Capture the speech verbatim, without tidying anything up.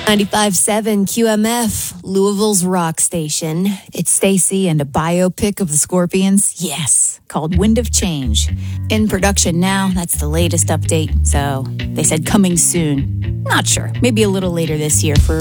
ninety-five seven Q M F, Louisville's rock station. It's Stacy and a biopic of the Scorpions, yes, called Wind of Change. In production now, that's the latest update, so they said coming soon. Not sure, maybe a little later this year for